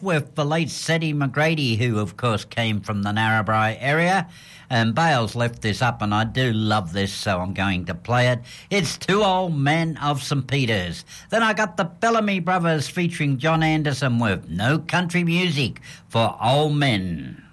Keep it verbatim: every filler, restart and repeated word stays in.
with the late Sadie McGrady, who of course came from the Narrabri area. And Bales left this up, and I do love this, so I'm going to play it. It's Two Old Men of Saint Peter's. Then I got the Bellamy Brothers featuring John Anderson with No Country Music for Old Men.